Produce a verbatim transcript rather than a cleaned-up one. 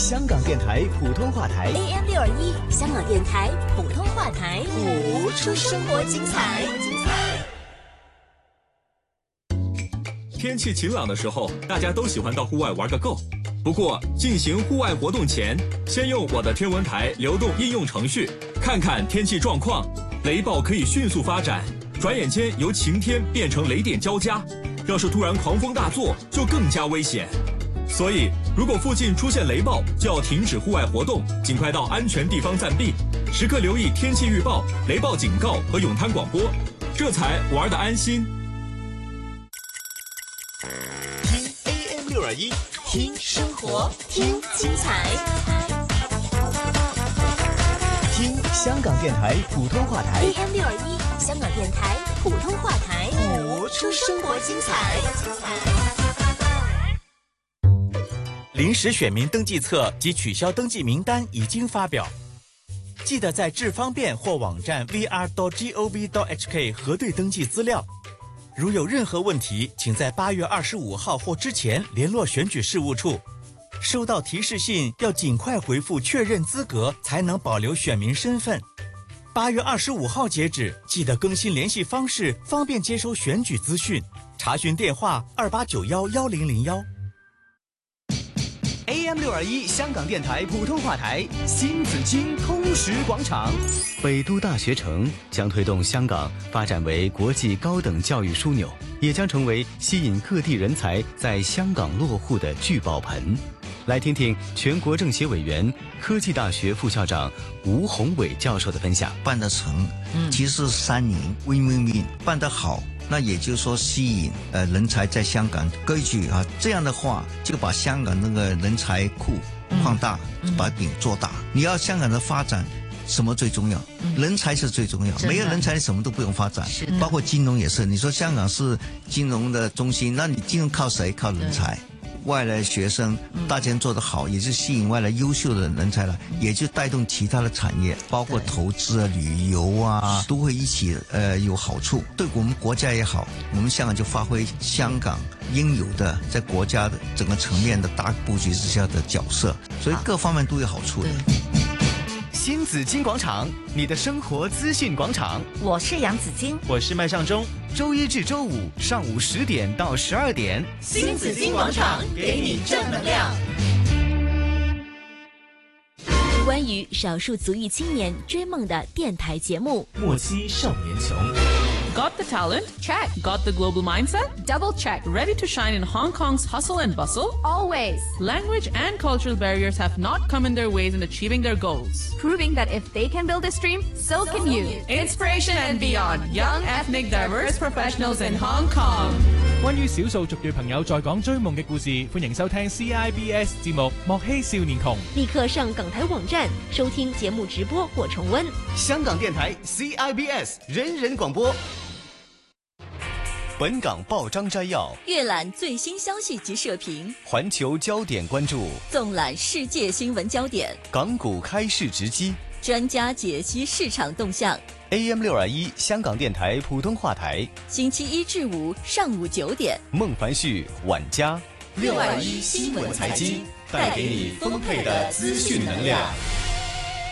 香港电台普通话台 A M 六二一，香港电台普通话台， 谱出生活精彩。 天气晴朗的时候，大家都喜欢到户外玩个够。不过，进行户外活动前，先用我的天文台流动应用程序看看天气状况。雷暴可以迅速发展，转眼间由晴天变成雷电交加。要是突然狂风大作，就更加危险。所以，如果附近出现雷暴，就要停止户外活动，尽快到安全地方暂避，时刻留意天气预报、雷暴警告和泳滩广播，这才玩得安心。 听 A M 六二一， 听生活，听精彩， 听香港电台普通话台 A M 六二一，香港电台普通话台， 谱出生活精彩。 临时选民登记册及取消登记名单已经发表，记得在智方便或网站 v r dot gov dot h k 核对登记资料。如有任何问题，请在八月二十五号或之前联络选举事务处。收到提示信要尽快回复确认资格，才能保留选民身份。八月二十五号截止，记得更新联系方式，方便接收选举资讯。查询电话二八九幺幺零零幺。 A M 六二一香港电台普通话台新紫荆通识广场。北都大学城将推动香港发展为国际高等教育枢纽，也将成为吸引各地人才在香港落户的聚宝盆。来听听全国政协委员、科技大学副校长吴宏伟教授的分享。 办得成，其实三赢 win win win， 办得好，那也就是说吸引呃人才在香港割据啊，这样的话就把香港那个人才库放大，嗯、把饼做大。你要香港的发展，什么最重要？嗯、人才是最重要，没有人才你什么都不用发展，包括金融也是。你说香港是金融的中心，那你金融靠谁？靠人才。外来学生大家做得好，也是吸引外来优秀的人才来，也就带动其他的产业，包括投资啊、旅游啊，都会一起呃有好处。对我们国家也好，我们香港就发挥香港应有的在国家的整个层面的大布局之下的角色，所以各方面都有好处的。 新紫荆广场，你的生活资讯广场。 我是杨紫荆， 我是麦尚中。 周一至周五上午十点到十二点， 新紫荆广场给你正能量。关于少数族裔青年追梦的电台节目， 莫欺少年穷。 Got the talent? Check. Got the global mindset? Double check. Ready to shine in Hong Kong's hustle and bustle? Always. Language and cultural barriers have not come in their ways in achieving their goals. Proving that if they can build this dream, so, so can you. Inspiration and beyond. Young, ethnic, diverse professionals in Hong Kong. 關於少數族裔朋友在講追夢嘅故事，歡迎收聽 C I B S 節目《莫欺少年窮》。 立刻上港台網站收聽節目直播或重溫。 香港電台 C I B S 人人廣播。本港報章摘要， 閱覽最新消息及社評， 環球焦點關注， 縱覽世界新聞焦點， 港股開市直擊， 專家解析市場動向。 A M 六二一香港電台普通話台， 星期一至五上午九點， 孟凡旭、晚嘉， 六二一新聞財經， 帶給你豐沛的資訊能量。